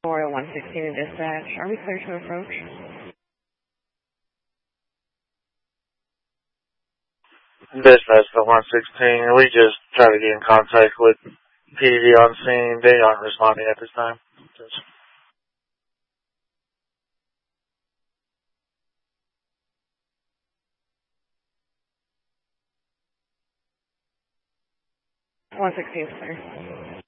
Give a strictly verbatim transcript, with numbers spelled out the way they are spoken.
Memorial one sixteen in dispatch. Are we clear to approach? Dispatch to one sixteen. We just try to get in contact with P D on scene. They aren't responding at this time. Just one sixteen is clear.